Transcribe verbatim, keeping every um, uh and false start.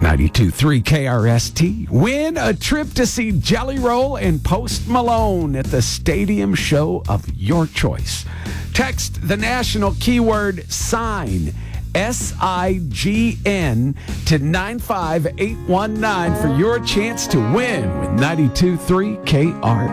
ninety-two point three K R S T. Win a trip to see Jelly Roll and Post Malone at the stadium show of your choice. Text the national keyword SIGN, S I G N, to nine five eight one nine for your chance to win with ninety-two point three K R S T.